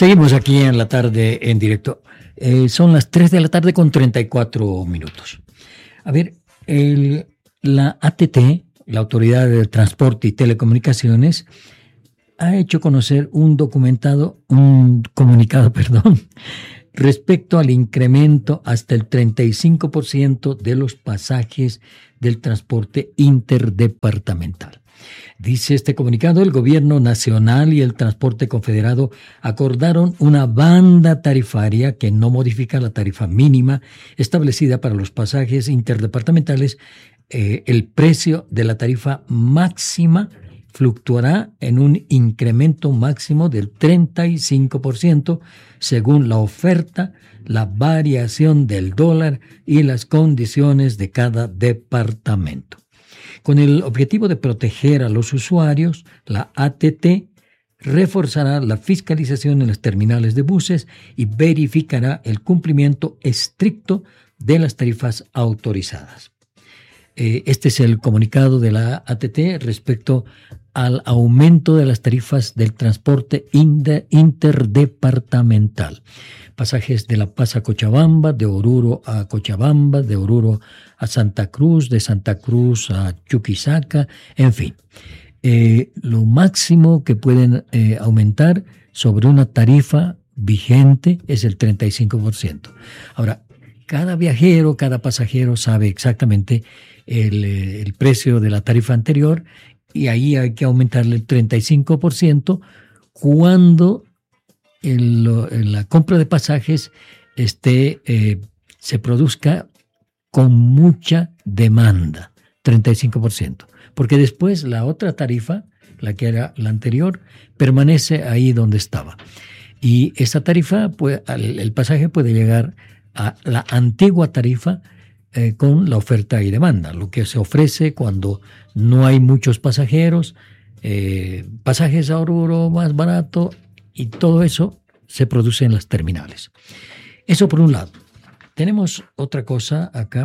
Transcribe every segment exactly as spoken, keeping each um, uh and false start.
Seguimos aquí en la tarde en directo. Eh, son las tres de la tarde con treinta y cuatro minutos. A ver, el, la A T T, la Autoridad de Transporte y Telecomunicaciones, ha hecho conocer un documentado, un comunicado, perdón, respecto al incremento hasta el treinta y cinco por ciento de los pasajes del transporte interdepartamental. Dice este comunicado, el Gobierno Nacional y el Transporte Confederado acordaron una banda tarifaria que no modifica la tarifa mínima establecida para los pasajes interdepartamentales. Eh, el precio de la tarifa máxima fluctuará en un incremento máximo del treinta y cinco por ciento según la oferta, la variación del dólar y las condiciones de cada departamento. Con el objetivo de proteger a los usuarios, la A T T reforzará la fiscalización en las terminales de buses y verificará el cumplimiento estricto de las tarifas autorizadas. Eh, este es el comunicado de la A T T respecto al aumento de las tarifas del transporte interdepartamental. Pasajes de La Paz a Cochabamba, de Oruro a Cochabamba, de Oruro a Santa Cruz, de Santa Cruz a Chuquisaca, en fin. Eh, lo máximo que pueden eh, aumentar sobre una tarifa vigente es el treinta y cinco por ciento. Ahora, cada viajero, cada pasajero sabe exactamente el, el precio de la tarifa anterior y ahí hay que aumentarle el treinta y cinco por ciento cuando el, el, la compra de pasajes esté, eh, se produzca con mucha demanda, treinta y cinco por ciento. Porque después la otra tarifa, la que era la anterior, permanece ahí donde estaba. Y esa tarifa, pues, el pasaje puede llegar a la antigua tarifa eh, con la oferta y demanda, lo que se ofrece cuando no hay muchos pasajeros, eh, pasajes a Oruro más barato, y todo eso se produce en las terminales. Eso por un lado. Tenemos otra cosa acá.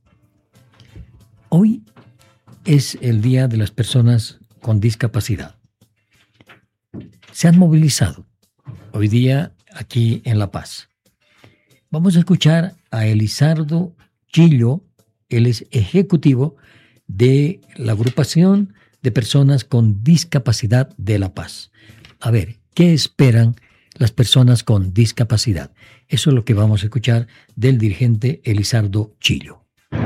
Hoy es el Día de las Personas con Discapacidad. Se han movilizado hoy día aquí en La Paz. Vamos a escuchar a Elizardo Chillo, él es ejecutivo de la agrupación de personas con discapacidad de La Paz. A ver, ¿qué esperan las personas con discapacidad? Eso es lo que vamos a escuchar del dirigente Elizardo Chillo.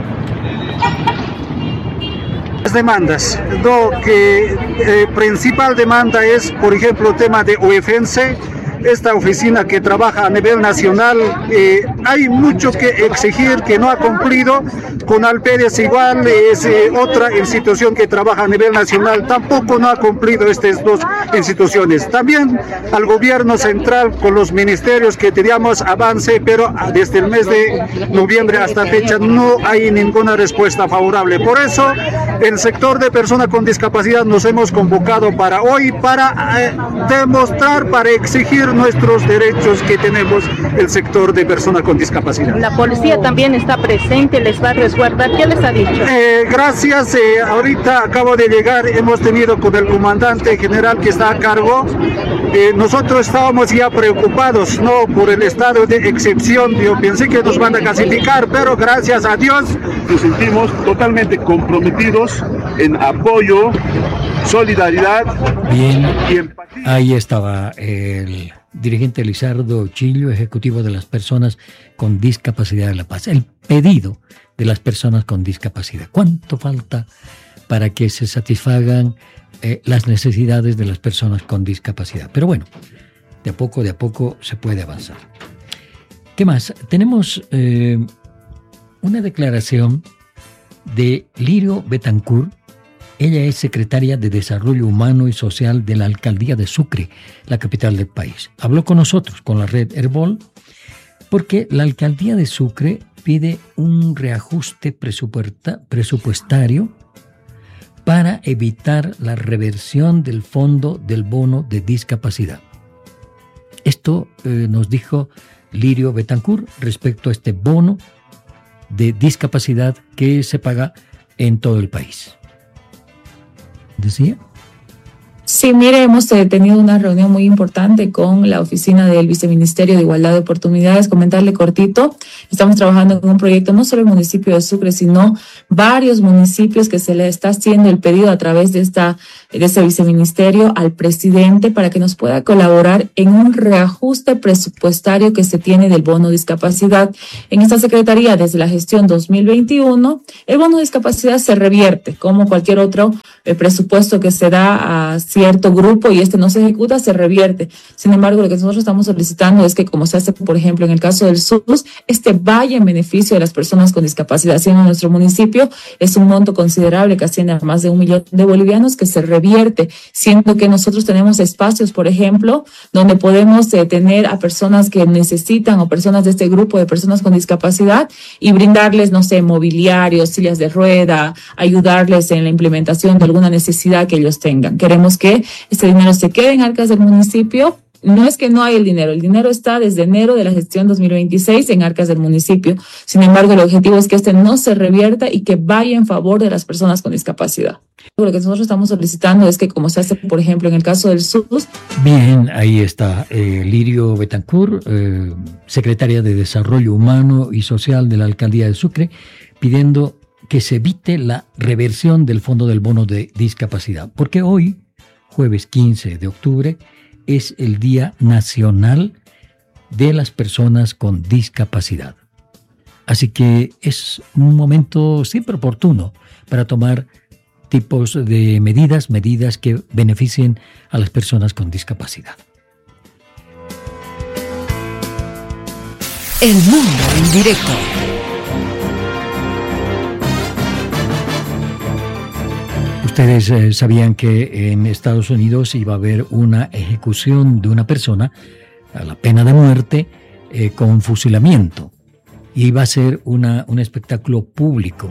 Las demandas, lo que eh, principal demanda es, por ejemplo, tema de U F N C. Esta oficina que trabaja a nivel nacional, eh, hay mucho que exigir que no ha cumplido. Con Alpérez igual, es eh, otra institución que trabaja a nivel nacional, tampoco no ha cumplido estas dos instituciones. También al gobierno central con los ministerios que teníamos avance, pero desde el mes de noviembre hasta fecha no hay ninguna respuesta favorable. Por eso el sector de personas con discapacidad nos hemos convocado para hoy, para eh, demostrar, para exigir nuestros derechos que tenemos el sector de personas con discapacidad. La policía también está presente, les va a resguardar. ¿Qué les ha dicho? Eh, gracias, eh, ahorita acabo de llegar, hemos tenido con el comandante general que está a cargo. Eh, nosotros estábamos ya preocupados, no por el estado de excepción. Yo pensé que nos van a clasificar, pero gracias a Dios nos sentimos totalmente comprometidos en apoyo, solidaridad. Bien, y empatía. Ahí estaba el dirigente Elizardo Chillo, ejecutivo de las personas con discapacidad de La Paz. El pedido de las personas con discapacidad. ¿Cuánto falta para que se satisfagan eh, las necesidades de las personas con discapacidad? Pero bueno, de a poco, de a poco se puede avanzar. ¿Qué más? Tenemos eh, una declaración de Lirio Betancourt. Ella es secretaria de Desarrollo Humano y Social de la Alcaldía de Sucre, la capital del país. Habló con nosotros, con la red Herbol, porque la Alcaldía de Sucre pide un reajuste presupuestario para evitar la reversión del fondo del bono de discapacidad. Esto eh, nos dijo Lirio Betancourt respecto a este bono de discapacidad que se paga en todo el país. Decía. Sí, mire, hemos eh, tenido una reunión muy importante con la oficina del Viceministerio de Igualdad de Oportunidades. Comentarle cortito, estamos trabajando en un proyecto, no solo el municipio de Sucre, sino varios municipios que se le está haciendo el pedido a través de esta de este viceministerio al presidente para que nos pueda colaborar en un reajuste presupuestario que se tiene del bono discapacidad. En esta secretaría, desde la gestión dos mil veintiuno, el bono discapacidad se revierte como cualquier otro eh, presupuesto que se da a cierto grupo y este no se ejecuta, se revierte. Sin embargo, lo que nosotros estamos solicitando es que, como se hace, por ejemplo, en el caso del S U S, este vaya en beneficio de las personas con discapacidad. Siendo nuestro municipio, es un monto considerable que asciende a más de un millón de bolivianos que se revierte, siendo que nosotros tenemos espacios, por ejemplo, donde podemos eh, tener a personas que necesitan o personas de este grupo de personas con discapacidad y brindarles, no sé, mobiliario, sillas de rueda, ayudarles en la implementación de alguna necesidad que ellos tengan. Queremos que este dinero se quede en arcas del municipio. No es que no hay el dinero, el dinero está desde enero de la gestión dos mil veintiséis en arcas del municipio. Sin embargo, el objetivo es que este no se revierta y que vaya en favor de las personas con discapacidad. Lo que nosotros estamos solicitando es que, como se hace, por ejemplo, en el caso del S U S. Bien, ahí está eh, Lirio Betancourt, eh, secretaria de Desarrollo Humano y Social de la Alcaldía de Sucre, pidiendo que se evite la reversión del fondo del bono de discapacidad, porque hoy, jueves quince de octubre, es el Día Nacional de las Personas con Discapacidad. Así que es un momento siempre oportuno para tomar tipos de medidas, medidas que beneficien a las personas con discapacidad. El mundo en directo. Ustedes eh, sabían que en Estados Unidos iba a haber una ejecución de una persona a la pena de muerte eh, con fusilamiento. Iba a ser una, un espectáculo público.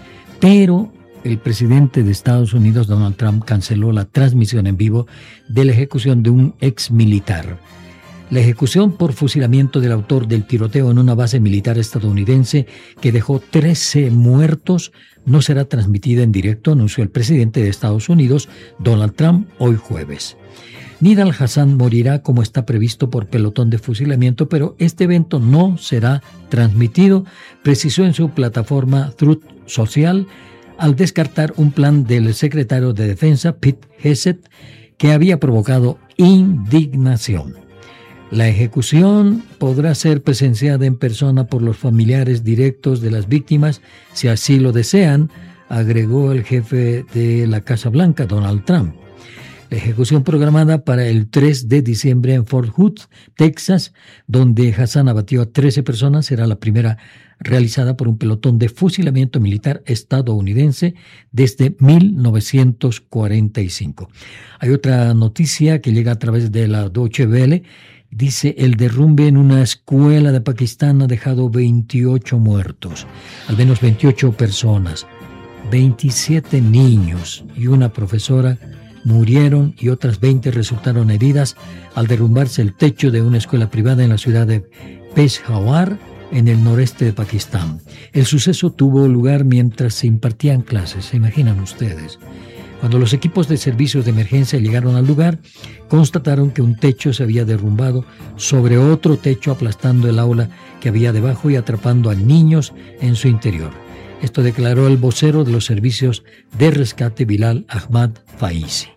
Pero el presidente de Estados Unidos, Donald Trump, canceló la transmisión en vivo de la ejecución de un ex militar. La ejecución por fusilamiento del autor del tiroteo en una base militar estadounidense que dejó trece muertos no será transmitida en directo, anunció el presidente de Estados Unidos, Donald Trump, hoy jueves. Nidal Hasan morirá como está previsto por pelotón de fusilamiento, pero este evento no será transmitido, precisó en su plataforma Truth Social, al descartar un plan del secretario de Defensa, Pete Hegseth, que había provocado indignación. La ejecución podrá ser presenciada en persona por los familiares directos de las víctimas, si así lo desean, agregó el jefe de la Casa Blanca, Donald Trump. La ejecución programada para el tres de diciembre en Fort Hood, Texas, donde Hassan abatió a trece personas, será la primera realizada por un pelotón de fusilamiento militar estadounidense desde mil novecientos cuarenta y cinco. Hay otra noticia que llega a través de la Deutsche Welle. Dice, el derrumbe en una escuela de Pakistán ha dejado veintiocho muertos, al menos veintiocho personas, veintisiete niños y una profesora murieron y otras veinte resultaron heridas al derrumbarse el techo de una escuela privada en la ciudad de Peshawar, en el noreste de Pakistán. El suceso tuvo lugar mientras se impartían clases, ¿se imaginan ustedes? Cuando los equipos de servicios de emergencia llegaron al lugar, constataron que un techo se había derrumbado sobre otro techo, aplastando el aula que había debajo y atrapando a niños en su interior. Esto declaró el vocero de los servicios de rescate, Bilal Ahmad Faizi.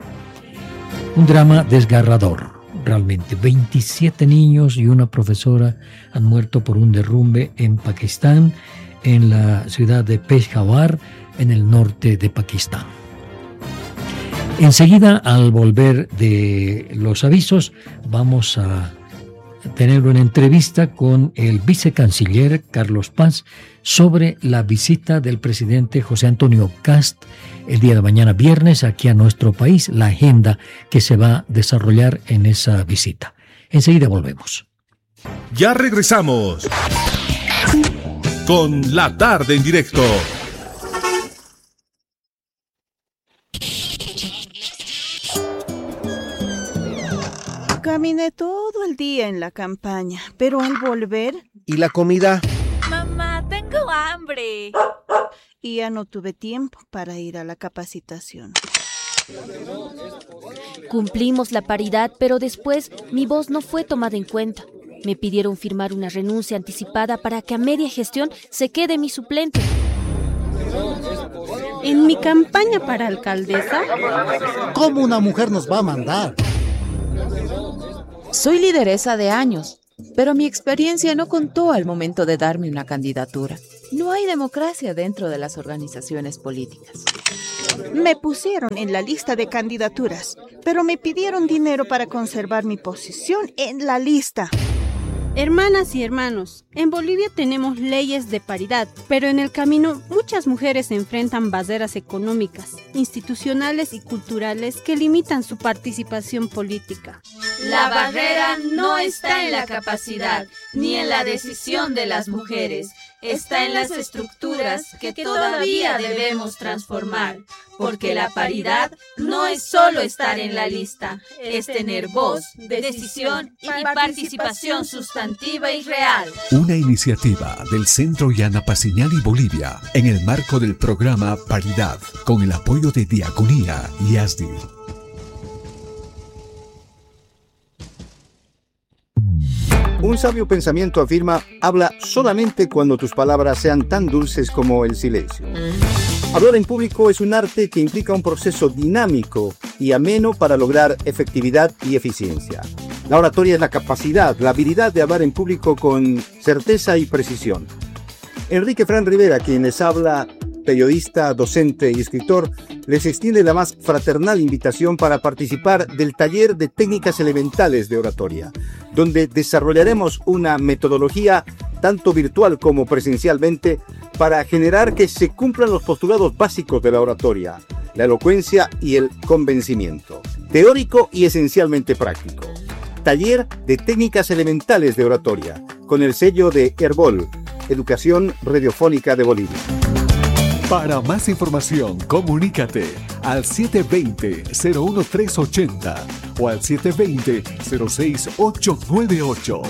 Un drama desgarrador, realmente. veintisiete niños y una profesora han muerto por un derrumbe en Pakistán, en la ciudad de Peshawar, en el norte de Pakistán. Enseguida, al volver de los avisos, vamos a tener una entrevista con el vicecanciller Carlos Paz sobre la visita del presidente José Antonio Kast el día de mañana viernes aquí a nuestro país, la agenda que se va a desarrollar en esa visita. Enseguida volvemos. Ya regresamos con La Tarde en Directo. Caminé todo el día en la campaña, pero al volver... ¿Y la comida? Mamá, tengo hambre. Y ya no tuve tiempo para ir a la capacitación. Cumplimos la paridad, pero después mi voz no fue tomada en cuenta. Me pidieron firmar una renuncia anticipada para que a media gestión se quede mi suplente. En mi campaña para alcaldesa, ¿cómo una mujer nos va a mandar? Soy lideresa de años, pero mi experiencia no contó al momento de darme una candidatura. No hay democracia dentro de las organizaciones políticas. Me pusieron en la lista de candidaturas, pero me pidieron dinero para conservar mi posición en la lista. Hermanas y hermanos, en Bolivia tenemos leyes de paridad, pero en el camino muchas mujeres enfrentan barreras económicas, institucionales y culturales que limitan su participación política. La barrera no está en la capacidad ni en la decisión de las mujeres, está en las estructuras que todavía debemos transformar, porque la paridad no es solo estar en la lista, es tener voz, decisión y participación sustantiva y real. Una iniciativa del Centro Yana Paciñali Bolivia en el marco del programa Paridad, con el apoyo de Diaconía y A S D I. Un sabio pensamiento afirma: habla solamente cuando tus palabras sean tan dulces como el silencio. Hablar en público es un arte que implica un proceso dinámico y ameno para lograr efectividad y eficiencia. La oratoria es la capacidad, la habilidad de hablar en público con certeza y precisión. Enrique Fran Rivera, quien les habla, periodista, docente y escritor, les extiende la más fraternal invitación para participar del taller de técnicas elementales de oratoria, donde desarrollaremos una metodología tanto virtual como presencialmente para generar que se cumplan los postulados básicos de la oratoria, la elocuencia y el convencimiento, teórico y esencialmente práctico. Taller de técnicas elementales de oratoria, con el sello de Herbol, Educación Radiofónica de Bolivia. Para más información, comunícate al siete dos cero, cero uno tres ocho cero o al siete dos cero, cero seis ocho nueve ocho.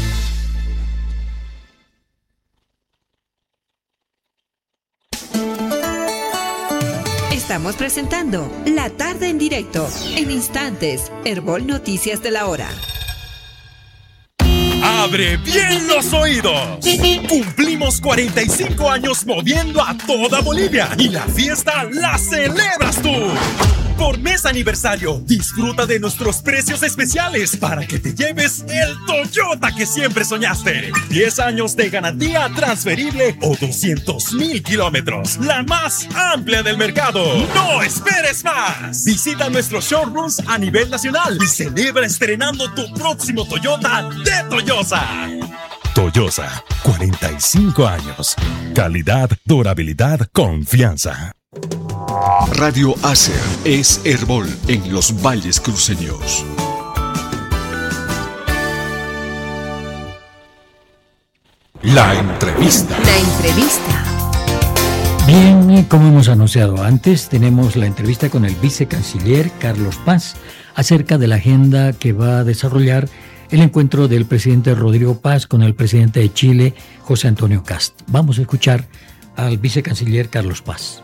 Estamos presentando La Tarde en Directo. En instantes, Herbol Noticias de la Hora. ¡Abre bien los oídos! Cumplimos cuarenta y cinco años moviendo a toda Bolivia y la fiesta la celebras tú. Por mes aniversario, disfruta de nuestros precios especiales para que te lleves el Toyota que siempre soñaste. diez años de garantía transferible o doscientos mil kilómetros. La más amplia del mercado. ¡No esperes más! Visita nuestros showrooms a nivel nacional y celebra estrenando tu próximo Toyota de Toyosa. Toyosa, cuarenta y cinco años. Calidad, durabilidad, confianza. Radio Acer es Herbol en los valles cruceños. La entrevista. La entrevista. Bien, como hemos anunciado antes, tenemos la entrevista con el vicecanciller Carlos Paz acerca de la agenda que va a desarrollar el encuentro del presidente Rodrigo Paz con el presidente de Chile, José Antonio Kast. Vamos a escuchar al vicecanciller Carlos Paz.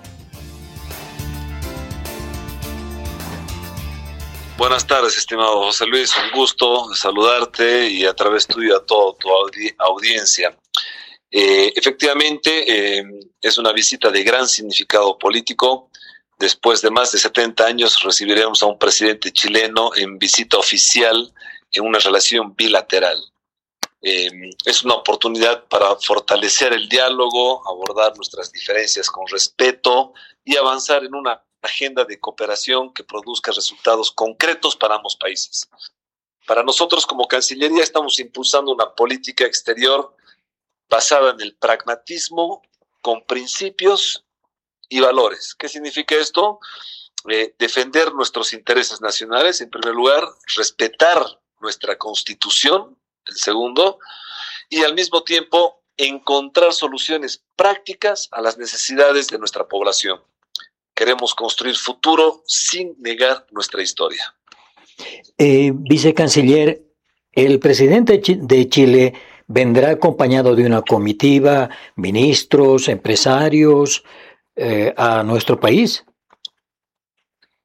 Buenas tardes, estimado José Luis, un gusto saludarte y a través tuyo a toda tu audi- audiencia. Eh, efectivamente, eh, es una visita de gran significado político. Después de más de setenta años recibiremos a un presidente chileno en visita oficial en una relación bilateral. Eh, es una oportunidad para fortalecer el diálogo, abordar nuestras diferencias con respeto y avanzar en una agenda de cooperación que produzca resultados concretos para ambos países. Para nosotros como Cancillería estamos impulsando una política exterior basada en el pragmatismo, con principios y valores. ¿Qué significa esto? Eh, defender nuestros intereses nacionales, en primer lugar, respetar nuestra Constitución, en segundo, y al mismo tiempo encontrar soluciones prácticas a las necesidades de nuestra población. Queremos construir futuro sin negar nuestra historia. Eh, vicecanciller, el presidente de Chile vendrá acompañado de una comitiva, ministros, empresarios, eh, a nuestro país.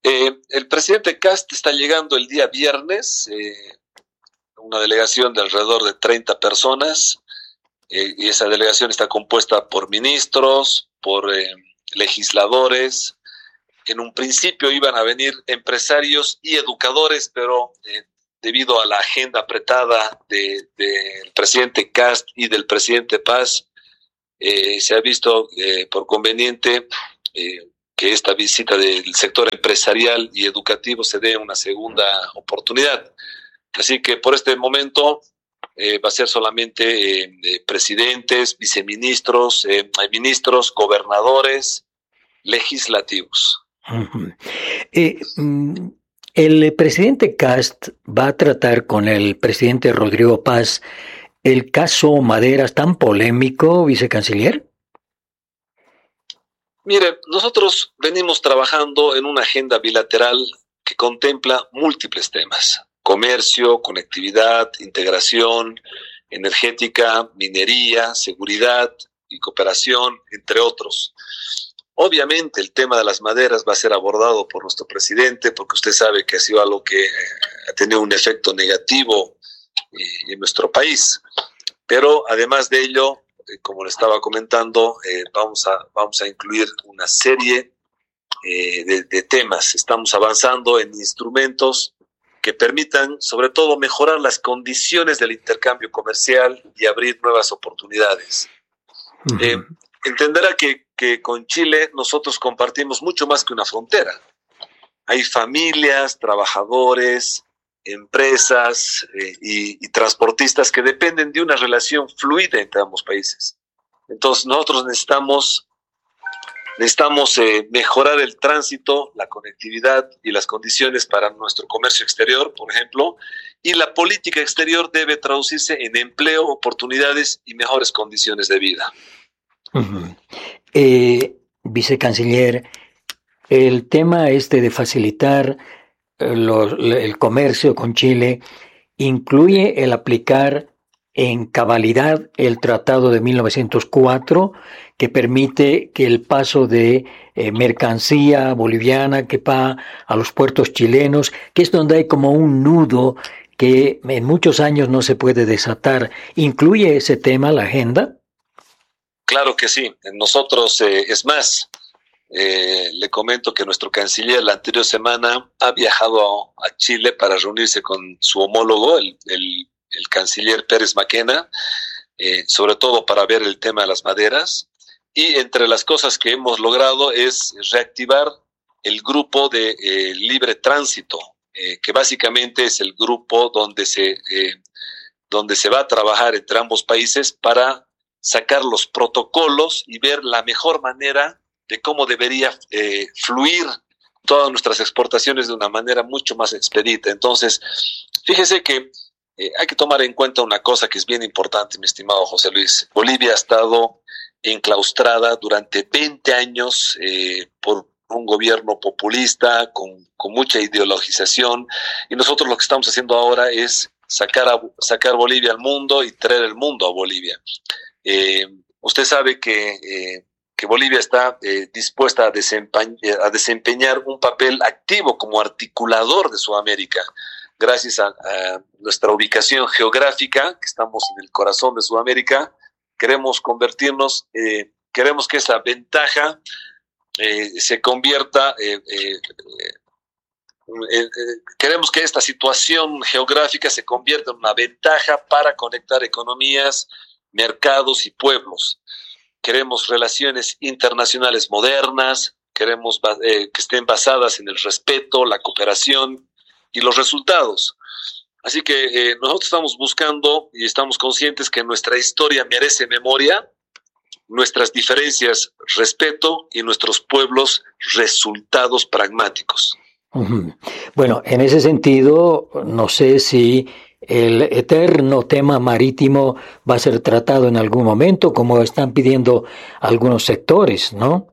Eh, el presidente Kast está llegando el día viernes, eh, una delegación de alrededor de treinta personas, eh, y esa delegación está compuesta por ministros, por eh, legisladores. En un principio iban a venir empresarios y educadores, pero eh, debido a la agenda apretada del de, de presidente Kast y del presidente Paz, eh, se ha visto eh, por conveniente eh, que esta visita del sector empresarial y educativo se dé una segunda oportunidad. Así que por este momento eh, va a ser solamente eh, eh, presidentes, viceministros, eh, ministros, gobernadores, legislativos. Uh-huh. Eh, el presidente Kast va a tratar con el presidente Rodrigo Paz el caso Maderas tan polémico, vicecanciller. Mire, nosotros venimos trabajando en una agenda bilateral que contempla múltiples temas: comercio, conectividad, integración energética, minería, seguridad y cooperación, entre otros. Obviamente el tema de las maderas va a ser abordado por nuestro presidente, porque usted sabe que ha sido algo que ha tenido un efecto negativo en nuestro país. Pero además de ello, como le estaba comentando, eh, vamos a, vamos a incluir una serie eh, de, de temas. Estamos avanzando en instrumentos que permitan, sobre todo, mejorar las condiciones del intercambio comercial y abrir nuevas oportunidades. Uh-huh. Eh, entenderá que, que con Chile nosotros compartimos mucho más que una frontera. Hay familias, trabajadores, empresas eh, y, y transportistas que dependen de una relación fluida entre ambos países. Entonces nosotros necesitamos, necesitamos eh, mejorar el tránsito, la conectividad y las condiciones para nuestro comercio exterior, por ejemplo, y la política exterior debe traducirse en empleo, oportunidades y mejores condiciones de vida. Uh-huh. Eh, vicecanciller, el tema este de facilitar Los, el comercio con Chile incluye el aplicar en cabalidad el Tratado de mil novecientos cuatro, que permite que el paso de eh, mercancía boliviana que va a los puertos chilenos, que es donde hay como un nudo que en muchos años no se puede desatar. ¿Incluye ese tema la agenda? Claro que sí. Nosotros, eh, es más, Eh, le comento que nuestro canciller la anterior semana ha viajado a, a Chile para reunirse con su homólogo, el, el, el canciller Pérez Maquena, eh, sobre todo para ver el tema de las maderas. Y entre las cosas que hemos logrado es reactivar el grupo de eh, libre tránsito, eh, que básicamente es el grupo donde se, eh, donde se va a trabajar entre ambos países para sacar los protocolos y ver la mejor manera de cómo debería eh, fluir todas nuestras exportaciones de una manera mucho más expedita. Entonces, fíjese que eh, hay que tomar en cuenta una cosa que es bien importante, mi estimado José Luis. Bolivia ha estado enclaustrada durante veinte años eh, por un gobierno populista con, con mucha ideologización, y nosotros lo que estamos haciendo ahora es sacar, a, sacar Bolivia al mundo y traer el mundo a Bolivia. Eh, usted sabe que eh, que Bolivia está eh, dispuesta a, desempeñ- a desempeñar un papel activo como articulador de Sudamérica, gracias a, a nuestra ubicación geográfica, que estamos en el corazón de Sudamérica. Queremos convertirnos, eh, queremos que esa ventaja eh, se convierta, eh, eh, eh, eh, queremos que esta situación geográfica se convierta en una ventaja para conectar economías, mercados y pueblos. Queremos relaciones internacionales modernas, queremos eh, que estén basadas en el respeto, la cooperación y los resultados. Así que eh, nosotros estamos buscando y estamos conscientes que nuestra historia merece memoria, nuestras diferencias respeto y nuestros pueblos resultados pragmáticos. Uh-huh. Bueno, en ese sentido, no sé si el eterno tema marítimo va a ser tratado en algún momento, como están pidiendo algunos sectores, ¿no?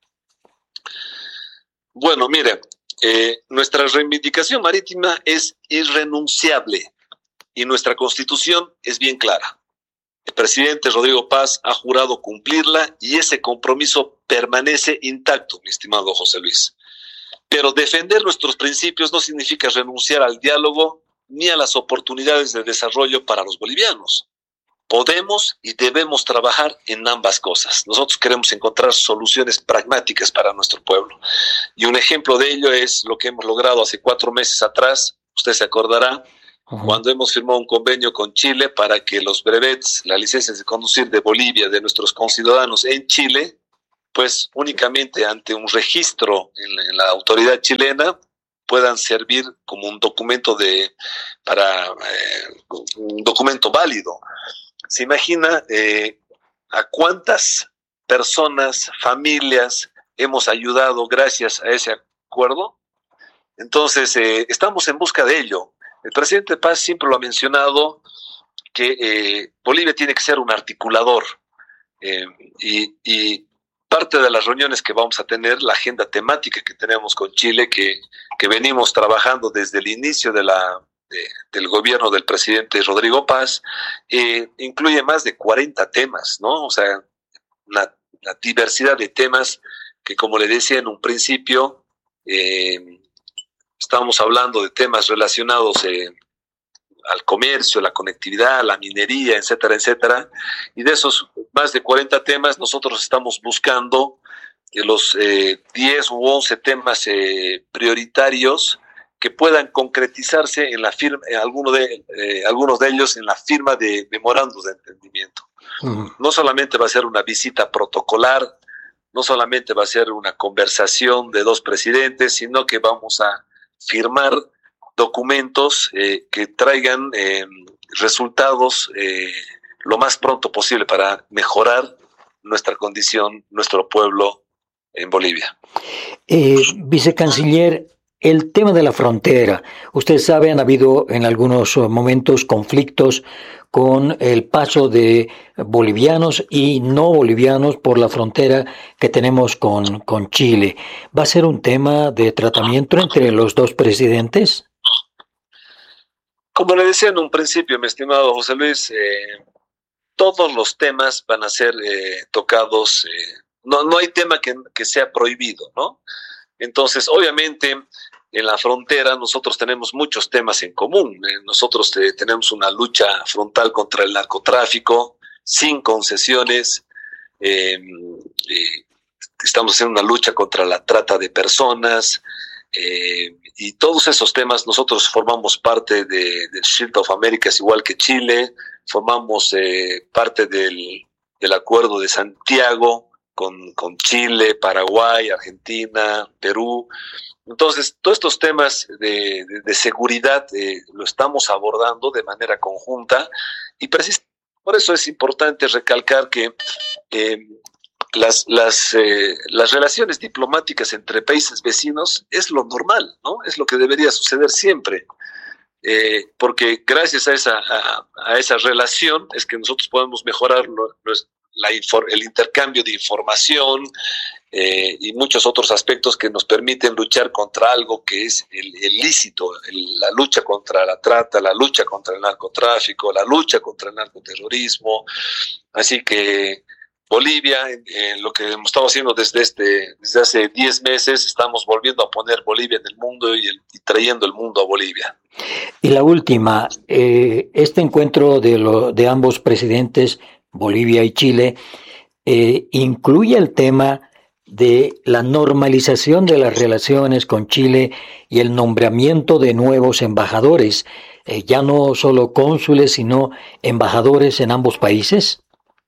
Bueno, mire, eh, nuestra reivindicación marítima es irrenunciable y nuestra Constitución es bien clara. El presidente Rodrigo Paz ha jurado cumplirla y ese compromiso permanece intacto, mi estimado José Luis. Pero defender nuestros principios no significa renunciar al diálogo ni a las oportunidades de desarrollo para los bolivianos. Podemos y debemos trabajar en ambas cosas. Nosotros queremos encontrar soluciones pragmáticas para nuestro pueblo. Y un ejemplo de ello es lo que hemos logrado hace cuatro meses atrás. Usted se acordará, uh-huh. cuando hemos firmado un convenio con Chile para que los brevets, las licencias de conducir de Bolivia, de nuestros conciudadanos en Chile, pues únicamente ante un registro en la, en la autoridad chilena, puedan servir como un documento de para eh, un documento válido. ¿Se imagina eh, a cuántas personas, familias hemos ayudado gracias a ese acuerdo? Entonces, eh, estamos en busca de ello. El presidente Paz siempre lo ha mencionado, que eh, Bolivia tiene que ser un articulador. Eh, y, y parte de las reuniones que vamos a tener, la agenda temática que tenemos con Chile, que, que venimos trabajando desde el inicio de la De, del gobierno del presidente Rodrigo Paz, eh, incluye más de cuarenta temas, ¿no? O sea, una, una diversidad de temas que, como le decía en un principio, eh, estamos hablando de temas relacionados eh, al comercio, la conectividad, la minería, etcétera, etcétera, y de esos más de cuarenta temas nosotros estamos buscando eh, los eh, diez u once temas eh, prioritarios que puedan concretizarse en la firma, en alguno de, eh, algunos de ellos en la firma de memorandos de entendimiento. Uh-huh. No solamente va a ser una visita protocolar, no solamente va a ser una conversación de dos presidentes, sino que vamos a firmar documentos eh, que traigan eh, resultados eh, lo más pronto posible para mejorar nuestra condición, nuestro pueblo en Bolivia. Eh, vicecanciller, el tema de la frontera, usted sabe, han habido en algunos momentos conflictos con el paso de bolivianos y no bolivianos por la frontera que tenemos con, con Chile. ¿Va a ser un tema de tratamiento entre los dos presidentes? Como le decía en un principio, mi estimado José Luis, eh, todos los temas van a ser eh, tocados, eh, no, no hay tema que, que sea prohibido, ¿no? Entonces, obviamente, en la frontera nosotros tenemos muchos temas en común. Eh, nosotros eh, tenemos una lucha frontal contra el narcotráfico, sin concesiones. Eh, eh, estamos haciendo una lucha contra la trata de personas. Eh, y todos esos temas, nosotros formamos parte de, del Shield of Americas, igual que Chile. Formamos eh, parte del, del Acuerdo de Santiago, Con, con Chile, Paraguay, Argentina, Perú. Entonces, todos estos temas de, de, de seguridad eh, lo estamos abordando de manera conjunta y precisamente por eso es importante recalcar que eh, las, las, eh, las relaciones diplomáticas entre países vecinos es lo normal, ¿no? Es lo que debería suceder siempre. Eh, porque gracias a esa, a, a esa relación es que nosotros podemos mejorar lo, nuestro La infor- el intercambio de información eh, y muchos otros aspectos que nos permiten luchar contra algo que es el, el lícito, el, la lucha contra la trata, la lucha contra el narcotráfico, la lucha contra el narcoterrorismo. Así que Bolivia, eh, lo que hemos estado haciendo desde, este, desde hace diez meses, estamos volviendo a poner Bolivia en el mundo y, el, y trayendo el mundo a Bolivia. Y la última, eh, este encuentro de, lo, de ambos presidentes, Bolivia y Chile, eh, incluye el tema de la normalización de las relaciones con Chile y el nombramiento de nuevos embajadores, eh, ya no solo cónsules, sino embajadores en ambos países.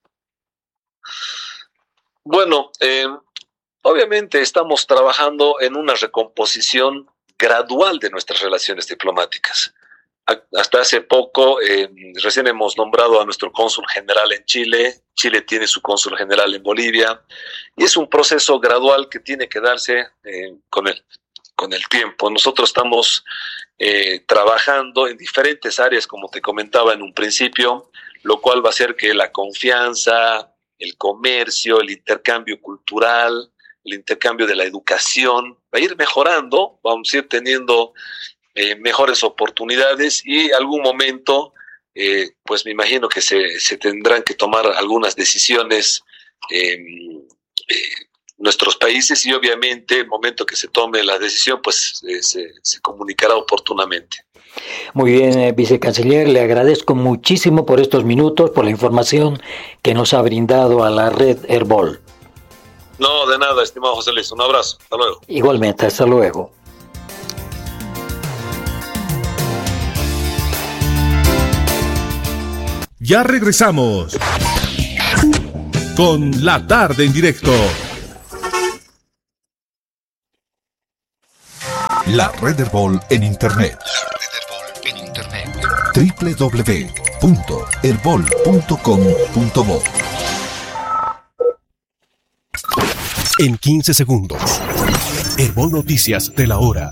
Bueno, eh, obviamente estamos trabajando en una recomposición gradual de nuestras relaciones diplomáticas. Hasta hace poco, eh, recién hemos nombrado a nuestro cónsul general en Chile. Chile tiene su cónsul general en Bolivia. Y es un proceso gradual que tiene que darse eh, con, el, con el tiempo. Nosotros estamos eh, trabajando en diferentes áreas, como te comentaba en un principio, lo cual va a hacer que la confianza, el comercio, el intercambio cultural, el intercambio de la educación, va a ir mejorando. Vamos a ir teniendo Eh, mejores oportunidades y algún momento eh, pues me imagino que se, se tendrán que tomar algunas decisiones eh, eh, nuestros países y obviamente el momento que se tome la decisión pues eh, se, se comunicará oportunamente. Muy bien, eh, vicecanciller, le agradezco muchísimo por estos minutos, por la información que nos ha brindado a la red Herbol. No, de nada, estimado José Luis, un abrazo, hasta luego. Igualmente, hasta luego. Ya regresamos con La Tarde en Directo. La Red Herbol en Internet. La Red Herbol en Internet. doble u doble u doble u punto herbol punto com punto bo. En quince segundos. Herbol Noticias de la Hora.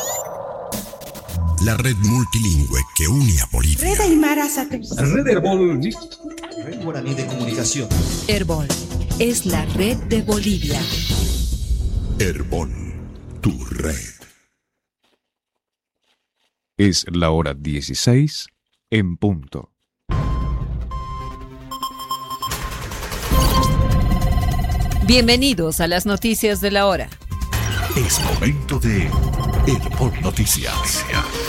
La red multilingüe que une a Bolivia. Red Aymara Sate. Red Herbol. Red Guaraní de Comunicación. Herbol es la red de Bolivia. Herbol, tu red. Es la hora dieciséis en punto. Bienvenidos a las noticias de la hora. Es momento de Herbol Noticias.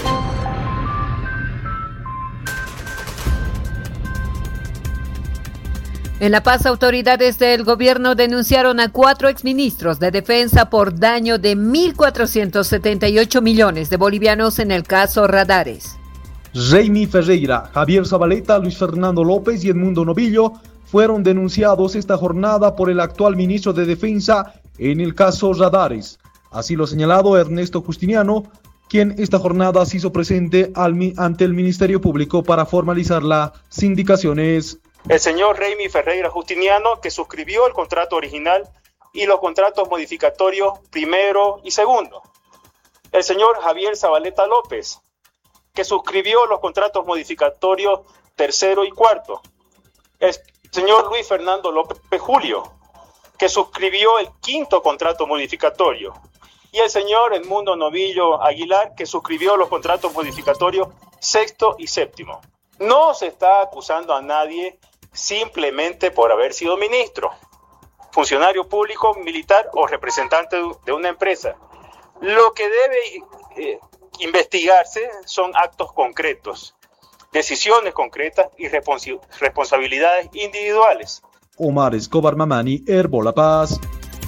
En La Paz, autoridades del gobierno denunciaron a cuatro exministros de defensa por daño de mil cuatrocientos setenta y ocho millones de bolivianos en el caso Radares. Jaime Ferreira, Javier Zabaleta, Luis Fernando López y Edmundo Novillo fueron denunciados esta jornada por el actual ministro de Defensa en el caso Radares. Así lo ha señalado Ernesto Justiniano, quien esta jornada se hizo presente al, ante el Ministerio Público para formalizar las indicaciones. El señor Jaime Ferreira Justiniano, que suscribió el contrato original y los contratos modificatorios primero y segundo. El señor Javier Zabaleta López, que suscribió los contratos modificatorios tercero y cuarto. El señor Luis Fernando López Julio, que suscribió el quinto contrato modificatorio. Y el señor Edmundo Novillo Aguilar, que suscribió los contratos modificatorios sexto y séptimo. No se está acusando a nadie simplemente por haber sido ministro, funcionario público, militar o representante de una empresa. Lo que debe eh, investigarse son actos concretos, decisiones concretas y respons- responsabilidades individuales. Omar Escobar Mamani, Herbol La Paz.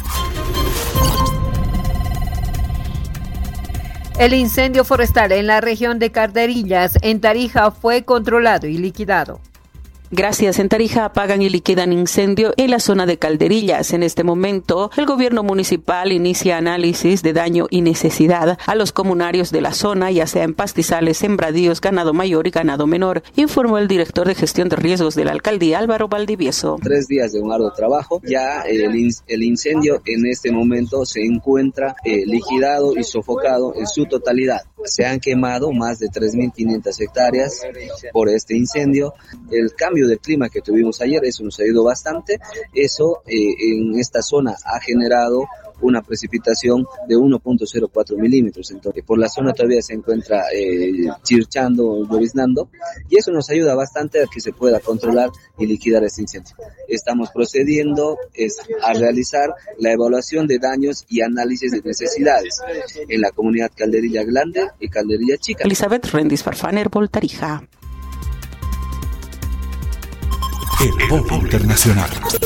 El incendio forestal en la región de Calderillas, en Tarija, fue controlado y liquidado. Gracias. En Tarija apagan y liquidan incendio en la zona de Calderillas. En este momento, el gobierno municipal inicia análisis de daño y necesidad a los comunarios de la zona, ya sea en pastizales, sembradíos, ganado mayor y ganado menor, informó el director de gestión de riesgos de la alcaldía, Álvaro Valdivieso. Tres días de un arduo trabajo. Ya el, in- el incendio en este momento se encuentra eh, liquidado y sofocado en su totalidad. Se han quemado más de tres mil quinientas hectáreas por este incendio. El cambio del clima que tuvimos ayer, eso nos ayudó bastante. Eso eh, en esta zona ha generado una precipitación de uno punto cero cuatro milímetros. Entonces, por la zona todavía se encuentra eh, chirchando, lloviznando, y eso nos ayuda bastante a que se pueda controlar y liquidar este incendio. Estamos procediendo es, a realizar la evaluación de daños y análisis de necesidades en la comunidad Calderilla Grande y Calderilla Chica. Elizabeth Rendis Farfán, Herbol Tarija. Herbol Internacional.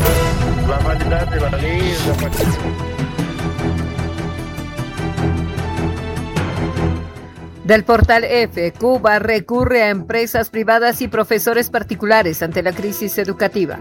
Del portal F, Cuba recurre a empresas privadas y profesores particulares ante la crisis educativa.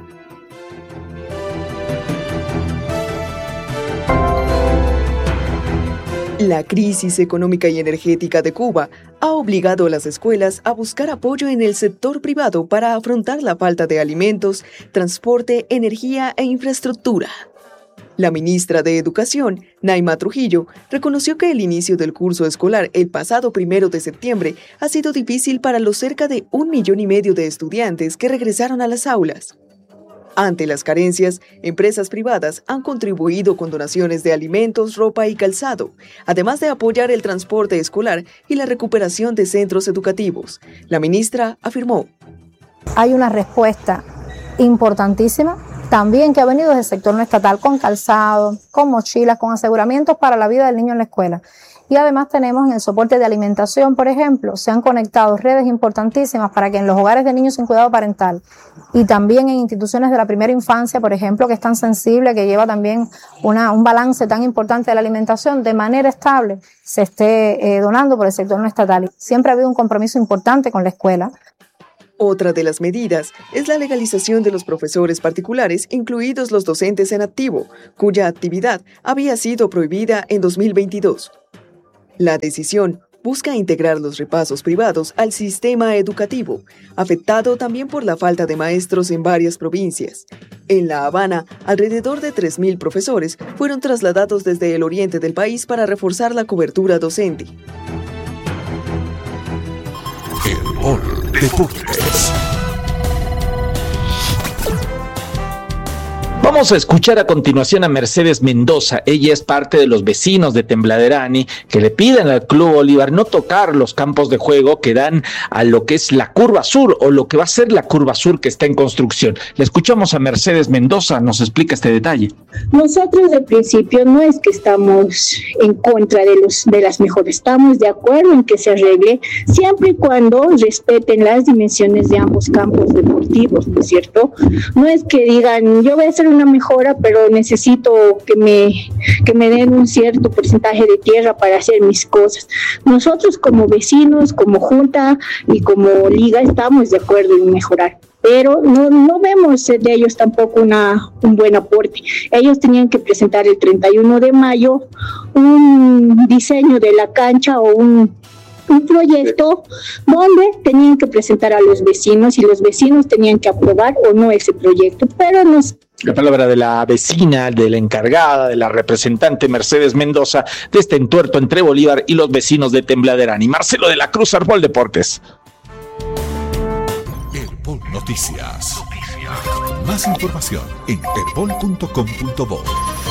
La crisis económica y energética de Cuba ha obligado a las escuelas a buscar apoyo en el sector privado para afrontar la falta de alimentos, transporte, energía e infraestructura. La ministra de Educación, Naima Trujillo, reconoció que el inicio del curso escolar el pasado primero de septiembre ha sido difícil para los cerca de un millón y medio de estudiantes que regresaron a las aulas. Ante las carencias, empresas privadas han contribuido con donaciones de alimentos, ropa y calzado, además de apoyar el transporte escolar y la recuperación de centros educativos. La ministra afirmó: hay una respuesta importantísima, también que ha venido desde el sector no estatal, con calzado, con mochilas, con aseguramientos para la vida del niño en la escuela. Y además tenemos en el soporte de alimentación, por ejemplo, se han conectado redes importantísimas para que en los hogares de niños sin cuidado parental y también en instituciones de la primera infancia, por ejemplo, que es tan sensible, que lleva también una, un balance tan importante de la alimentación, de manera estable se esté eh, donando por el sector no estatal. Siempre ha habido un compromiso importante con la escuela. Otra de las medidas es la legalización de los profesores particulares, incluidos los docentes en activo, cuya actividad había sido prohibida en dos mil veintidós. La decisión busca integrar los repasos privados al sistema educativo, afectado también por la falta de maestros en varias provincias. En La Habana, alrededor de tres mil profesores fueron trasladados desde el oriente del país para reforzar la cobertura docente. Herbol Deportes. Vamos a escuchar a continuación a Mercedes Mendoza. Ella es parte de los vecinos de Tembladerani que le piden al Club Bolívar no tocar los campos de juego que dan a lo que es la Curva Sur o lo que va a ser la Curva Sur que está en construcción. Le escuchamos a Mercedes Mendoza, nos explica este detalle. Nosotros de principio no es que estamos en contra de, los, de las mejoras, estamos de acuerdo en que se arregle siempre y cuando respeten las dimensiones de ambos campos deportivos, ¿no es cierto? No es que digan, yo voy a hacer una mejora, pero necesito que me, que me den un cierto porcentaje de tierra para hacer mis cosas. Nosotros como vecinos, como junta y como liga estamos de acuerdo en mejorar, pero no, no vemos de ellos tampoco una, un buen aporte. Ellos tenían que presentar el treinta y uno de mayo un diseño de la cancha o un un proyecto donde tenían que presentar a los vecinos y los vecinos tenían que aprobar o no ese proyecto, pero nos... La palabra de la vecina, de la encargada, de la representante Mercedes Mendoza de este entuerto entre Bolívar y los vecinos de Tembladerani. Marcelo de la Cruz, Herbol Deportes. Herbol Noticias. Noticias. Más información en herbol punto com punto bo.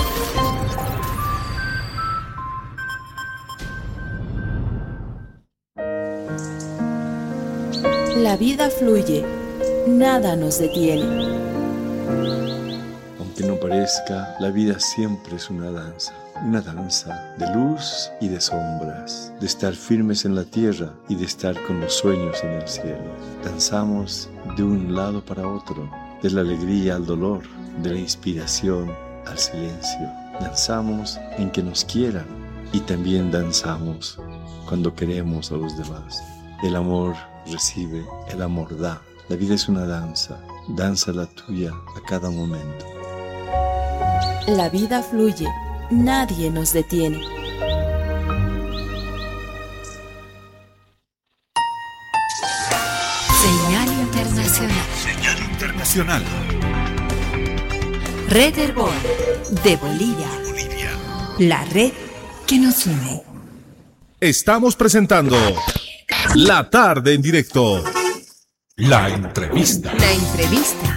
La vida fluye, nada nos detiene. Aunque no parezca, la vida siempre es una danza. Una danza de luz y de sombras, de estar firmes en la tierra y de estar con los sueños en el cielo. Danzamos de un lado para otro, de la alegría al dolor, de la inspiración al silencio. Danzamos en que nos quieran y también danzamos cuando queremos a los demás. El amor recibe, el amor da. La vida es una danza, danza la tuya a cada momento. La vida fluye, nadie nos detiene. Señal internacional. Señal internacional. Red Herbol de Bolivia. Bolivia. La red que nos une. Estamos presentando La Tarde en Directo. La entrevista. La entrevista.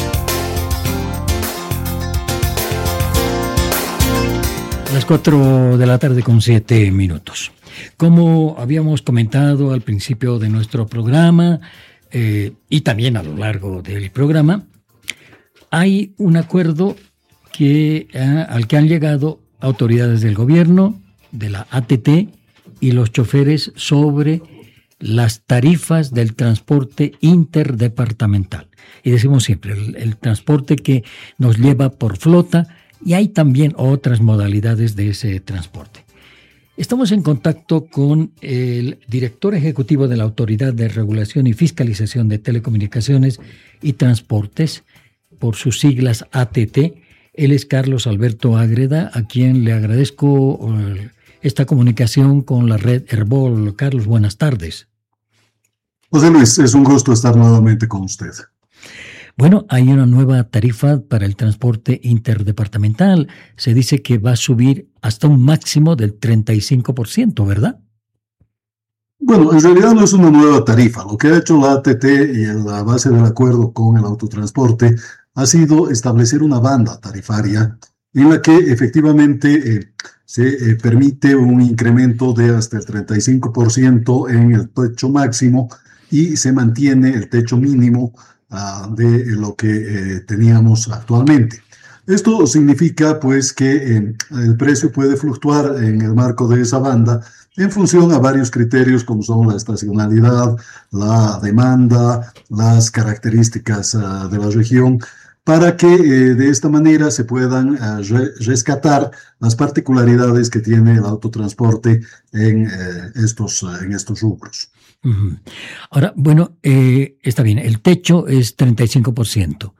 Las cuatro de la tarde con siete minutos. Como habíamos comentado al principio de nuestro programa eh, y también a lo largo del programa, hay un acuerdo que, eh, al que han llegado autoridades del gobierno, de la A T T y los choferes sobre las tarifas del transporte interdepartamental. Y decimos siempre, el, el transporte que nos lleva por flota, y hay también otras modalidades de ese transporte. Estamos en contacto con el director ejecutivo de la Autoridad de Regulación y Fiscalización de Telecomunicaciones y Transportes, por sus siglas A T T. Él es Carlos Alberto Ágreda, a quien le agradezco esta comunicación con la red Herbol. Carlos, buenas tardes. José Luis, es un gusto estar nuevamente con usted. Bueno, hay una nueva tarifa para el transporte interdepartamental. Se dice que va a subir hasta un máximo del treinta y cinco por ciento, ¿verdad? Bueno, en realidad no es una nueva tarifa. Lo que ha hecho la A T T y en la base del acuerdo con el autotransporte ha sido establecer una banda tarifaria en la que efectivamente eh, se eh, permite un incremento de hasta el treinta y cinco por ciento en el techo máximo y se mantiene el techo mínimo uh, de lo que eh, teníamos actualmente. Esto significa pues que eh, el precio puede fluctuar en el marco de esa banda en función a varios criterios como son la estacionalidad, la demanda, las características uh, de la región, para que eh, de esta manera se puedan uh, re rescatar las particularidades que tiene el autotransporte en, eh, estos, uh, en estos rubros. Uh-huh. Ahora, bueno, eh, está bien, el techo es treinta y cinco por ciento.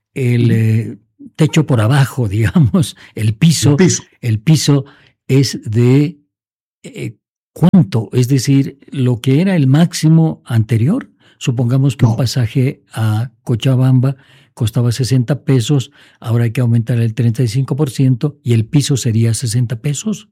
El eh, techo por abajo, digamos, el piso, el piso, el piso es de eh, ¿cuánto? Es decir, lo que era el máximo anterior. Supongamos que no. un pasaje a Cochabamba costaba sesenta pesos, ahora hay que aumentar el treinta y cinco por ciento y el piso sería sesenta pesos.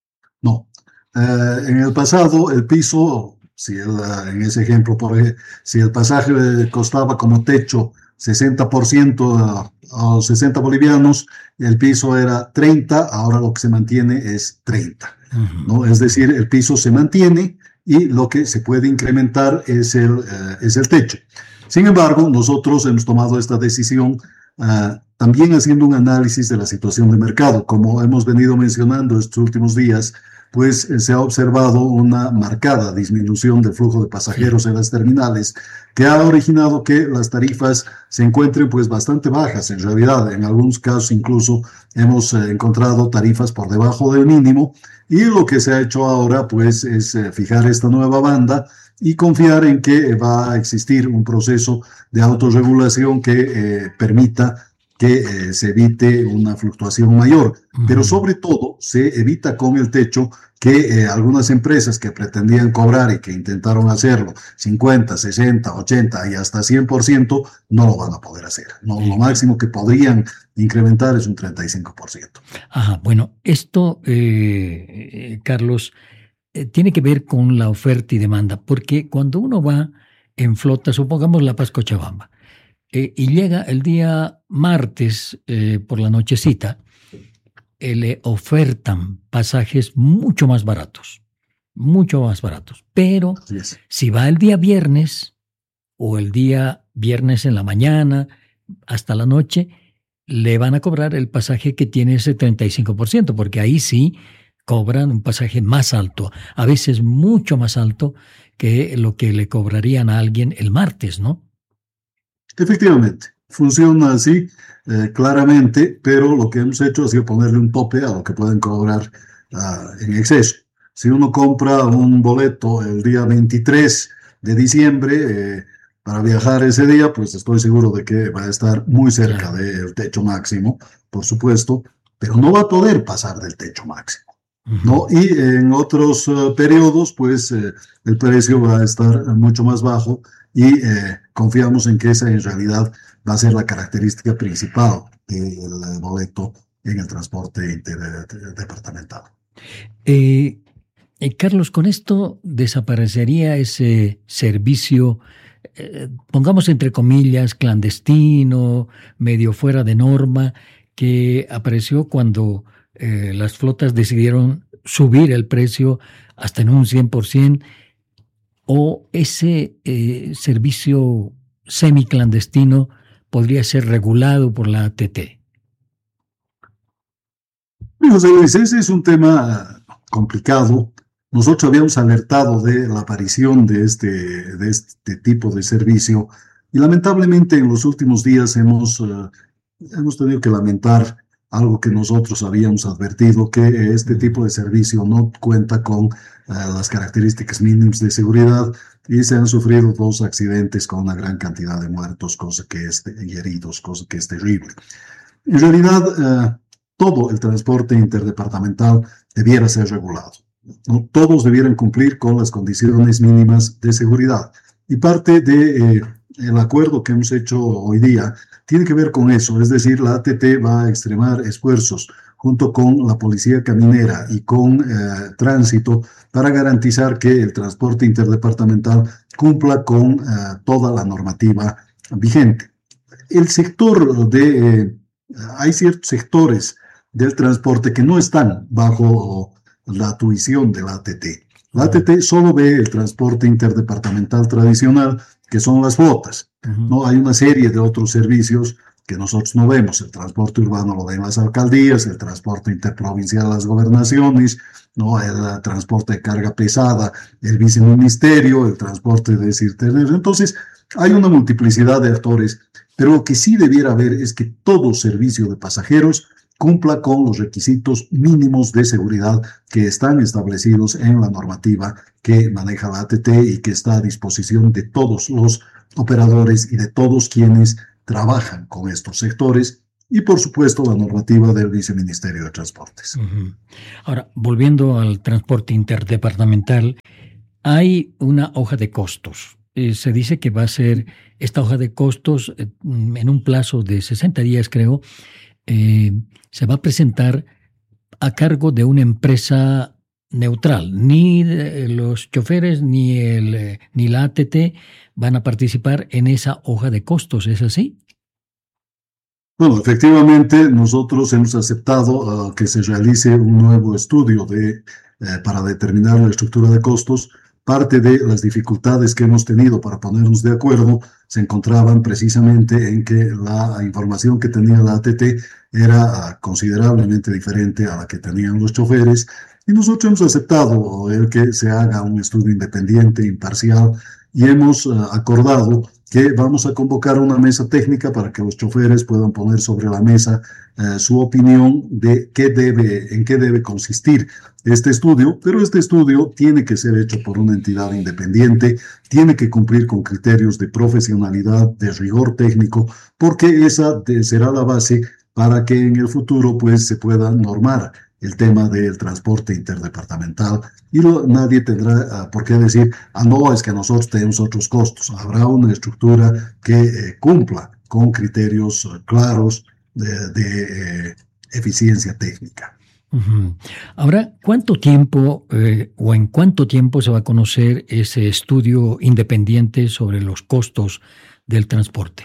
No, eh, en el pasado el piso, si el, en ese ejemplo, por ejemplo, si el pasaje costaba como techo sesenta por ciento a, a sesenta bolivianos, el piso era treinta, ahora lo que se mantiene es treinta. Uh-huh. ¿No? Es decir, el piso se mantiene y lo que se puede incrementar es el, uh, es el techo. Sin embargo, nosotros hemos tomado esta decisión uh, también haciendo un análisis de la situación de mercado. Como hemos venido mencionando estos últimos días, pues eh, se ha observado una marcada disminución del flujo de pasajeros en las terminales, que ha originado que las tarifas se encuentren pues bastante bajas. En realidad, en algunos casos incluso hemos eh, encontrado tarifas por debajo del mínimo, y lo que se ha hecho ahora pues es eh, fijar esta nueva banda y confiar en que va a existir un proceso de autorregulación que eh, permita que eh, se evite una fluctuación mayor, uh-huh. pero sobre todo se evita con el techo que eh, algunas empresas que pretendían cobrar y que intentaron hacerlo cincuenta, sesenta, ochenta y hasta cien por ciento no lo van a poder hacer. No, lo máximo que podrían incrementar es un treinta y cinco por ciento. Ajá, bueno, esto, eh, Carlos, eh, tiene que ver con la oferta y demanda, porque cuando uno va en flota, supongamos La Paz Cochabamba, Eh, y llega el día martes eh, por la nochecita, eh, le ofertan pasajes mucho más baratos, mucho más baratos. Pero yes. si va el día viernes o el día viernes en la mañana hasta la noche, le van a cobrar el pasaje que tiene ese treinta y cinco por ciento, porque ahí sí cobran un pasaje más alto, a veces mucho más alto que lo que le cobrarían a alguien el martes, ¿no? Efectivamente, funciona así eh, claramente, pero lo que hemos hecho ha sido ponerle un tope a lo que pueden cobrar uh, en exceso. Si uno compra un boleto el día veintitrés de diciembre eh, para viajar ese día, pues estoy seguro de que va a estar muy cerca claro. del techo máximo, por supuesto, pero no va a poder pasar del techo máximo. Uh-huh. ¿No? Y en otros uh, periodos, pues eh, el precio va a estar mucho más bajo y eh, confiamos en que esa en realidad va a ser la característica principal del boleto en el transporte interdepartamental. Eh, eh, Carlos, con esto desaparecería ese servicio, eh, pongamos entre comillas, clandestino, medio fuera de norma, que apareció cuando eh, las flotas decidieron subir el precio hasta en un cien por ciento, o ese eh, servicio semiclandestino podría ser regulado por la A T T. José Luis, ese es un tema complicado. Nosotros habíamos alertado de la aparición de este, de este tipo de servicio y lamentablemente en los últimos días hemos, uh, hemos tenido que lamentar algo que nosotros habíamos advertido, que este tipo de servicio no cuenta con uh, las características mínimas de seguridad y se han sufrido dos accidentes con una gran cantidad de muertos, cosa que es, y heridos, cosa que es terrible. En realidad, uh, todo el transporte interdepartamental debiera ser regulado, ¿no? Todos debieran cumplir con las condiciones mínimas de seguridad. Y parte de eh, el acuerdo que hemos hecho hoy día tiene que ver con eso, es decir, la A T T va a extremar esfuerzos junto con la Policía Caminera y con eh, Tránsito para garantizar que el transporte interdepartamental cumpla con eh, toda la normativa vigente. El sector de, eh, hay ciertos sectores del transporte que no están bajo la tuición de la A T T. La A T T solo ve el transporte interdepartamental tradicional, que son las flotas. Uh-huh. ¿No? Hay una serie de otros servicios que nosotros no vemos. El transporte urbano lo ven las alcaldías, el transporte interprovincial las gobernaciones, ¿no? El uh, transporte de carga pesada, el viceministerio, el transporte de CIRTENER. Entonces, hay una multiplicidad de actores, pero lo que sí debiera haber es que todo servicio de pasajeros cumpla con los requisitos mínimos de seguridad que están establecidos en la normativa que maneja la A T T y que está a disposición de todos los operadores y de todos quienes trabajan con estos sectores, y por supuesto la normativa del Viceministerio de Transportes. Uh-huh. Ahora, volviendo al transporte interdepartamental, hay una hoja de costos. Eh, se dice que va a ser esta hoja de costos eh, en un plazo de sesenta días, creo, eh, se va a presentar a cargo de una empresa neutral. Ni los choferes ni, el, ni la A T T van a participar en esa hoja de costos, ¿es así? Bueno, efectivamente nosotros hemos aceptado uh, que se realice un nuevo estudio de, eh, para determinar la estructura de costos. Parte de las dificultades que hemos tenido para ponernos de acuerdo se encontraban precisamente en que la información que tenía la A T T era considerablemente diferente a la que tenían los choferes, y nosotros hemos aceptado el que se haga un estudio independiente, imparcial, y hemos uh, acordado que vamos a convocar una mesa técnica para que los choferes puedan poner sobre la mesa uh, su opinión de qué debe, en qué debe consistir este estudio, pero este estudio tiene que ser hecho por una entidad independiente, tiene que cumplir con criterios de profesionalidad, de rigor técnico, porque esa de, será la base para que en el futuro pues se pueda normar el tema del transporte interdepartamental, y lo, nadie tendrá uh, por qué decir, ah, no, es que nosotros tenemos otros costos. Habrá una estructura que eh, cumpla con criterios uh, claros de, de eh, eficiencia técnica. Uh-huh. Ahora, ¿cuánto tiempo eh, o en cuánto tiempo se va a conocer ese estudio independiente sobre los costos del transporte?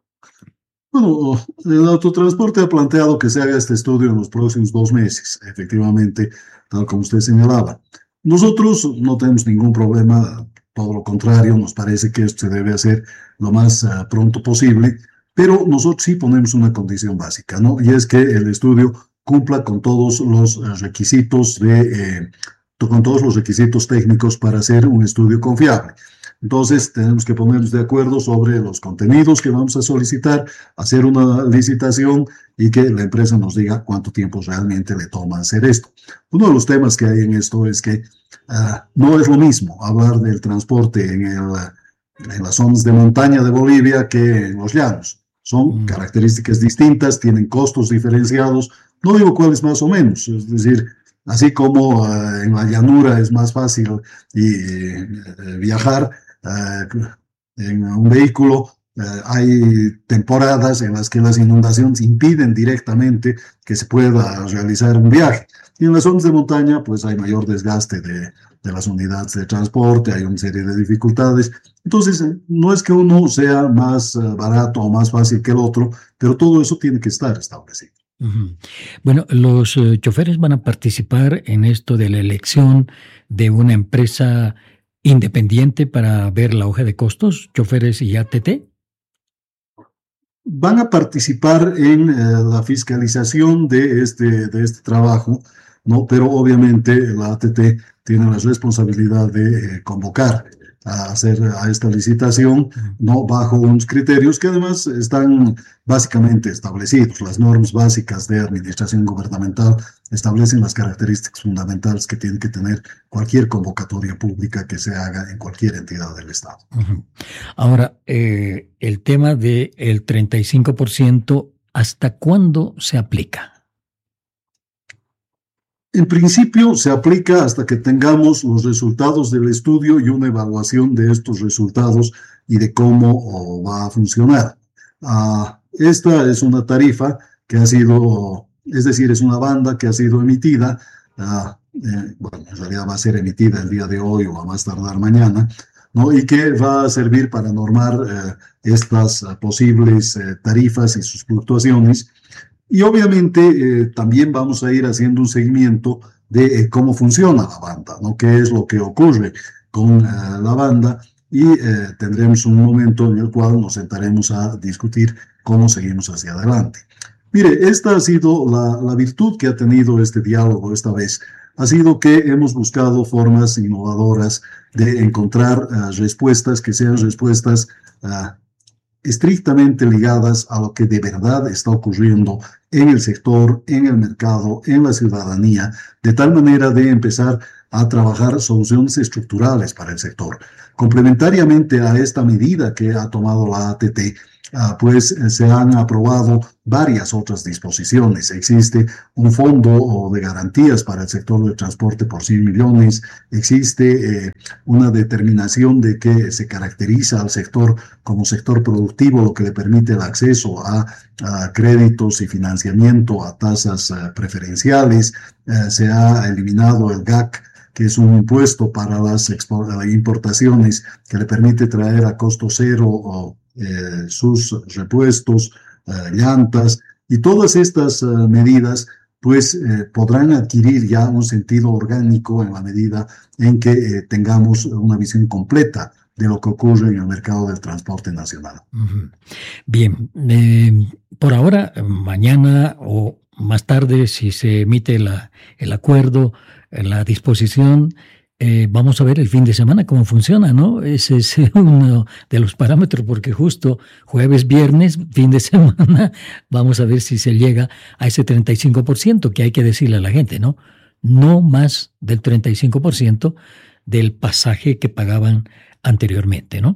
Bueno, el autotransporte ha planteado que se haga este estudio en los próximos dos meses, efectivamente, tal como usted señalaba. Nosotros no tenemos ningún problema, todo lo contrario, nos parece que esto se debe hacer lo más uh, pronto posible, pero nosotros sí ponemos una condición básica, ¿no? Y es que el estudio cumpla con todos los uh, requisitos de, eh, con todos los requisitos técnicos para hacer un estudio confiable. Entonces, tenemos que ponernos de acuerdo sobre los contenidos que vamos a solicitar, hacer una licitación y que la empresa nos diga cuánto tiempo realmente le toma hacer esto. Uno de los temas que hay en esto es que uh, no es lo mismo hablar del transporte en, el, en las zonas de montaña de Bolivia que en los llanos. Son mm. características distintas, tienen costos diferenciados. No digo cuáles más o menos, es decir, así como uh, en la llanura es más fácil y, eh, viajar, Uh, en un vehículo, uh, hay temporadas en las que las inundaciones impiden directamente que se pueda realizar un viaje. Y en las zonas de montaña, pues hay mayor desgaste de, de las unidades de transporte, hay una serie de dificultades. Entonces, no es que uno sea más uh, barato o más fácil que el otro, pero todo eso tiene que estar establecido. Uh-huh. Bueno, los uh, choferes van a participar en esto de la elección de una empresa independiente para ver la hoja de costos, choferes y A T T. Van a participar en eh, la fiscalización de este, de este trabajo, ¿no? Pero obviamente la A T T tiene la responsabilidad de eh, convocar a hacer a esta licitación, ¿no? Bajo unos criterios que además están básicamente establecidos. Las normas básicas de administración gubernamental establecen las características fundamentales que tiene que tener cualquier convocatoria pública que se haga en cualquier entidad del Estado. Uh-huh. Ahora, eh, el tema del treinta y cinco por ciento, ¿hasta cuándo se aplica? En principio se aplica hasta que tengamos los resultados del estudio y una evaluación de estos resultados y de cómo oh, va a funcionar. Uh, esta es una tarifa que ha sido, es decir, es una banda que ha sido emitida, uh, eh, bueno, en realidad va a ser emitida el día de hoy o a más tardar mañana, ¿no? Y que va a servir para normar uh, estas uh, posibles uh, tarifas y sus fluctuaciones. Y obviamente eh, también vamos a ir haciendo un seguimiento de eh, cómo funciona la banda, ¿no? Qué es lo que ocurre con uh, la banda y eh, tendremos un momento en el cual nos sentaremos a discutir cómo seguimos hacia adelante. Mire, esta ha sido la, la virtud que ha tenido este diálogo esta vez. Ha sido que hemos buscado formas innovadoras de encontrar uh, respuestas que sean respuestas uh, estrictamente ligadas a lo que de verdad está ocurriendo en el sector, en el mercado, en la ciudadanía, de tal manera de empezar a trabajar soluciones estructurales para el sector. Complementariamente a esta medida que ha tomado la A T T, Uh, pues eh, se han aprobado varias otras disposiciones. Existe un fondo de garantías para el sector del transporte por cien millones, existe eh, una determinación de que se caracteriza al sector como sector productivo, lo que le permite el acceso a, a créditos y financiamiento a tasas uh, preferenciales. Uh, se ha eliminado el G A C, que es un impuesto para las importaciones que le permite traer a costo cero o Eh, sus repuestos, eh, llantas, y todas estas eh, medidas pues eh, podrán adquirir ya un sentido orgánico en la medida en que eh, tengamos una visión completa de lo que ocurre en el mercado del transporte nacional. Uh-huh. Bien, eh, por ahora, mañana o más tarde, si se emite la, el acuerdo, la disposición, Eh, vamos a ver el fin de semana cómo funciona, ¿no? Ese es uno de los parámetros, porque justo jueves, viernes, fin de semana, vamos a ver si se llega a ese treinta y cinco por ciento que hay que decirle a la gente, ¿no? No más del treinta y cinco por ciento del pasaje que pagaban anteriormente, ¿no?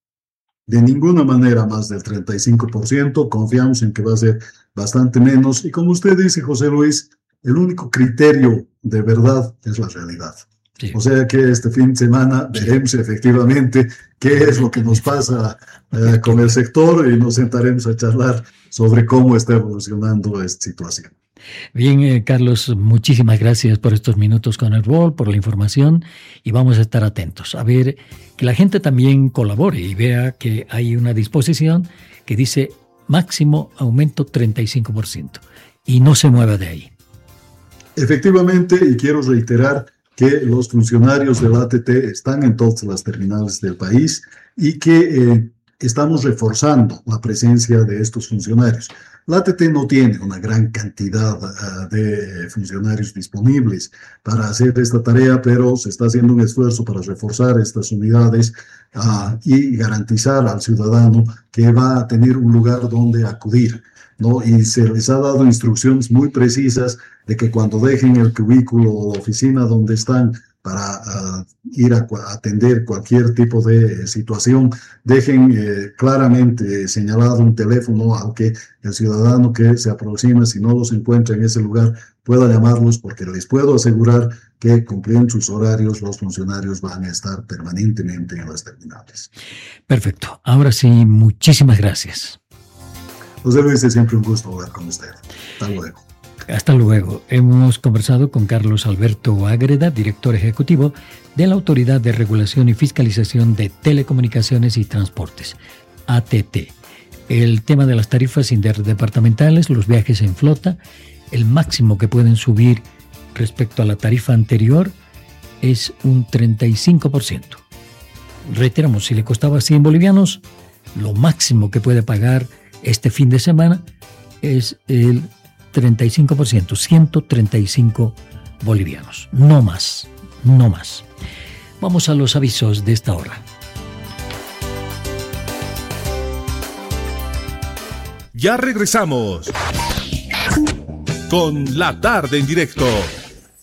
De ninguna manera más del treinta y cinco por ciento, confiamos en que va a ser bastante menos, y como usted dice, José Luis, el único criterio de verdad es la realidad. Sí. O sea que este fin de semana veremos efectivamente qué es lo que nos pasa eh, con el sector, y nos sentaremos a charlar sobre cómo está evolucionando esta situación. Bien, eh, Carlos, muchísimas gracias por estos minutos con Herbol, por la información, y vamos a estar atentos. A ver, que la gente también colabore y vea que hay una disposición que dice máximo aumento treinta y cinco por ciento y no se mueva de ahí. Efectivamente, y quiero reiterar que los funcionarios de la A T T están en todas las terminales del país y que eh, estamos reforzando la presencia de estos funcionarios. La A T T no tiene una gran cantidad uh, de funcionarios disponibles para hacer esta tarea, pero se está haciendo un esfuerzo para reforzar estas unidades uh, y garantizar al ciudadano que va a tener un lugar donde acudir, ¿no? Y se les ha dado instrucciones muy precisas de que cuando dejen el cubículo o la oficina donde están para uh, ir a, a atender cualquier tipo de situación, dejen eh, claramente señalado un teléfono al que el ciudadano que se aproxima, si no los encuentra en ese lugar, pueda llamarlos, porque les puedo asegurar que cumpliendo sus horarios, los funcionarios van a estar permanentemente en las terminales. Perfecto. Ahora sí, muchísimas gracias. José Luis, es siempre un gusto hablar con usted. Hasta luego. Hasta luego. Hemos conversado con Carlos Alberto Ágreda, director ejecutivo de la Autoridad de Regulación y Fiscalización de Telecomunicaciones y Transportes, A T T. El tema de las tarifas interdepartamentales, los viajes en flota, el máximo que pueden subir respecto a la tarifa anterior es un treinta y cinco por ciento. Reiteramos, si le costaba cien bolivianos, lo máximo que puede pagar este fin de semana es el treinta y cinco por ciento, ciento treinta y cinco bolivianos. No más, no más. Vamos a los avisos de esta hora. Ya regresamos con La Tarde en Directo